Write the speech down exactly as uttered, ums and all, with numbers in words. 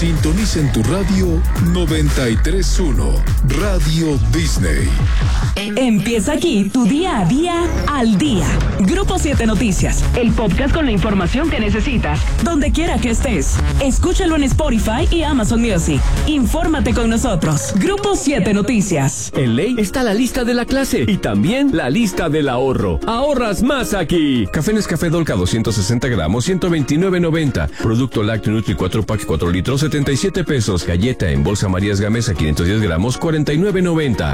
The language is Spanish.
Sintoniza en tu radio noventa y tres punto uno, Radio Disney. Empieza aquí tu día a día al día. Grupo siete Noticias, el podcast con la información que necesitas, donde quiera que estés. Escúchalo en Spotify y Amazon Music. Infórmate con nosotros. Grupo siete Noticias. En Ley está la lista de la clase y también la lista del ahorro. Ahorras más aquí. Café Nescafé Dolca doscientos sesenta gramos, ciento veintinueve noventa. Producto lácteo Nutri cuatro pack cuatro litros, setenta y siete pesos. Galleta en bolsa Marías Gamesa quinientos diez gramos, cuarenta y nueve noventa.